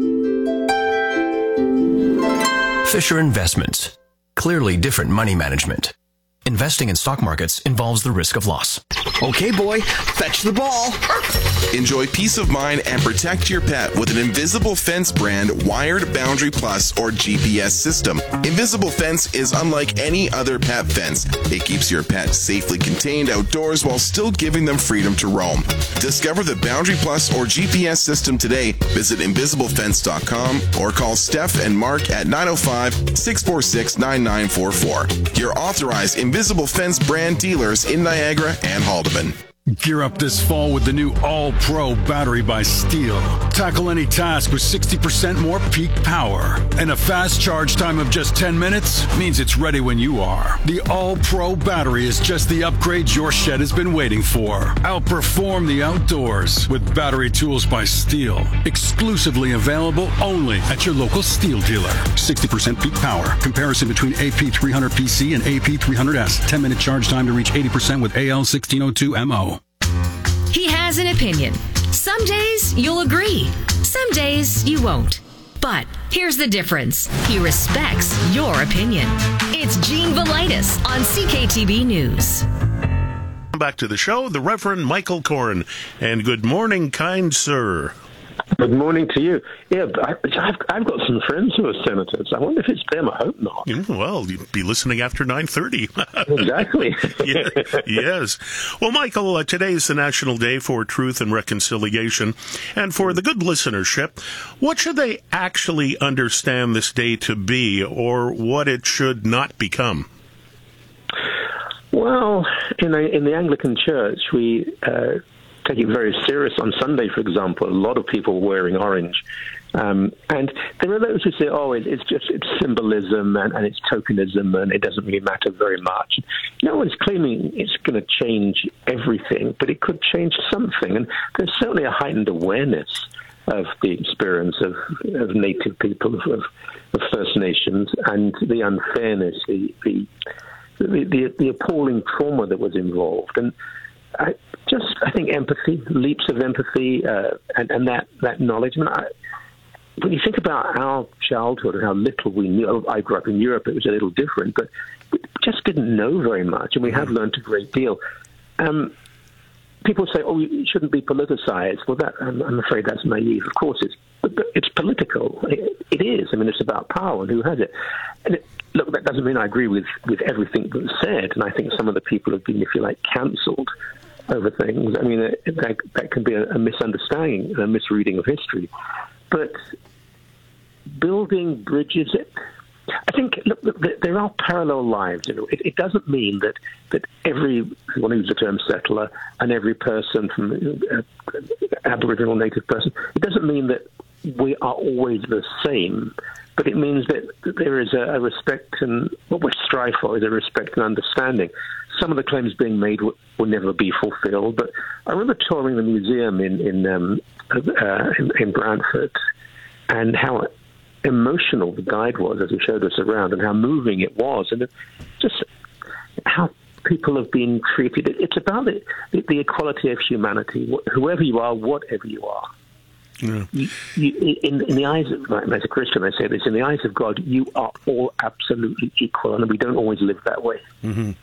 Speaker 16: Fisher Investments. Clearly different money management. Investing in stock markets involves the risk of loss.
Speaker 17: Okay, boy, fetch the ball.
Speaker 18: Enjoy peace of mind and protect your pet with an Invisible Fence brand wired Boundary Plus or G P S system. Invisible Fence is unlike any other pet fence. It keeps your pet safely contained outdoors while still giving them freedom to roam. Discover the Boundary Plus or G P S system today. Visit invisible fence dot com or call Steph and Mark at nine oh five, six four six, nine nine four four. Your authorized Invisible Fence brand dealers in Niagara and Haldeman.
Speaker 20: Gear up this fall with the new All-Pro battery by Steel. Tackle any task with sixty percent more peak power. And a fast charge time of just ten minutes means it's ready when you are. The All-Pro battery is just the upgrade your shed has been waiting for. Outperform the outdoors with battery tools by Steel. Exclusively available only at your local Steel dealer. sixty percent peak power. Comparison between A P three hundred P C and A P three hundred S. ten minute charge time to reach eighty percent with A L sixteen oh two M O.
Speaker 30: He has an opinion. Some days you'll agree. Some days you won't. But here's the difference. He respects your opinion. It's Gene Velitis on C K T B News.
Speaker 2: Back to the show, the Reverend Michael Corrin. And good morning, kind sir.
Speaker 1: Good morning to you. Yeah, I, I've, I've got some friends who are senators. I wonder if it's them. I hope not.
Speaker 2: Mm, well, you'd be listening after nine thirty.
Speaker 1: Exactly.
Speaker 2: Yeah, yes. Well, Michael, uh, today is the National Day for Truth and Reconciliation. And for the good listenership, what should they actually understand this day to be, or what it should not become?
Speaker 1: Well, in, a, in the Anglican Church, we... Uh, take it very serious. On Sunday, for example, a lot of people were wearing orange. Um, and there are those who say, oh, it, it's just it's symbolism and, and it's tokenism and it doesn't really matter very much. No one's claiming it's going to change everything, but it could change something. And there's certainly a heightened awareness of the experience of, of Native people, of, of, of First Nations, and the unfairness, the, the, the, the, the appalling trauma that was involved. And I, just, I think, empathy, leaps of empathy, uh, and, and that, that knowledge. I mean, I, when you think about our childhood and how little we knew, I grew up in Europe, it was a little different, but just didn't know very much, and we have learned a great deal. Um, people say, "Oh, it shouldn't be politicized." Well, that I'm, I'm afraid that's naive. Of course, it's it's political. It, it is. I mean, it's about power and who has it. And it, look, that doesn't mean I agree with with everything that's said, and I think some of the people have been, if you like, cancelled over things. I mean, it, that, that can be a, a misunderstanding, a misreading of history. But building bridges, I think, look, look, there are parallel lives. You know, it, it doesn't mean that, that every, one who's the term settler, and every person from uh, Aboriginal native person, it doesn't mean that we are always the same. But it means that, that there is a, a respect, and what we strive for is a respect and understanding. Some of the claims being made will, will never be fulfilled. But I remember touring the museum in in, um, uh, in, in Brantford, and how emotional the guide was as he showed us around, and how moving it was, and just how people have been treated. It's about the, the, the equality of humanity, whoever you are, whatever you are.
Speaker 2: Yeah.
Speaker 1: You, you, in, in the eyes of, as a Christian, I say this, in the eyes of God, you are all absolutely equal, and we don't always live that way.
Speaker 2: Mm-hmm.